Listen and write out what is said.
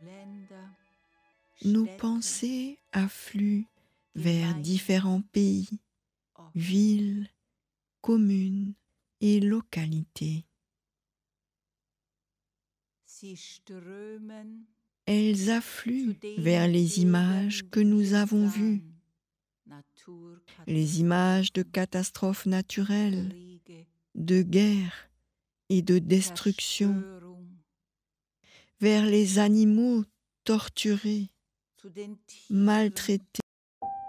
Nos pensées affluent vers différents pays, villes, communes et localités. Elles affluent vers les images que nous avons vues, les images de catastrophes naturelles, de guerre et de destruction, vers les animaux torturés, maltraités,